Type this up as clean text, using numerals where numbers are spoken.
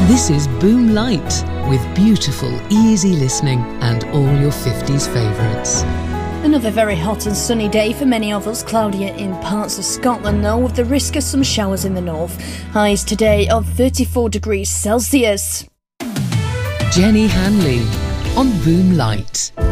This is Boom Light, with beautiful, easy listening and all your 50s favourites. Another very hot and sunny day for many of us. Cloudier in parts of Scotland though, with the risk of some showers in the north. Highs today of 34 degrees Celsius. Jenny Hanley on Boom Light.